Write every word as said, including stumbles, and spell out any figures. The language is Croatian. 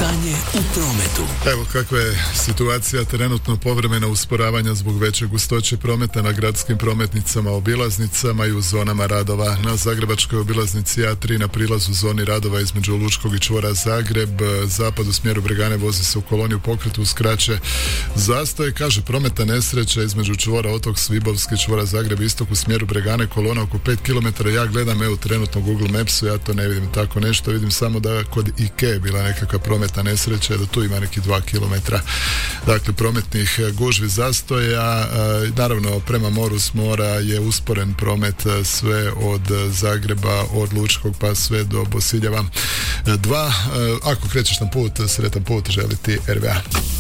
Stanje u prometu. Evo kakva je situacija trenutno. Povremena usporavanja zbog veće gustoće prometa na gradskim prometnicama, obilaznicama i u zonama radova. Na zagrebačkoj obilaznici A tri na prilazu zoni radova između Lučkog i čvora Zagreb, zapad u smjeru Bregane vozi se u koloni u pokretu uskraće zastoj. Kaže, prometna nesreća između čvora Otok Svibovski, čvora Zagreb, istok u smjeru Bregane, kolona oko pet kilometara. Ja gledam evo trenutno Google Mapsu, ja to ne vidim tako nešto, vidim samo da kod Ikea je bila nekakva prometna nesreća, da tu ima neki dva kilometra. Dakle, prometnih gužvi zastoja. Naravno, prema moru s mora je usporen promet sve od Zagreba, od Lučkog pa sve do Bosiljeva dva. Ako krećeš na put, sretan put želi ti R V A.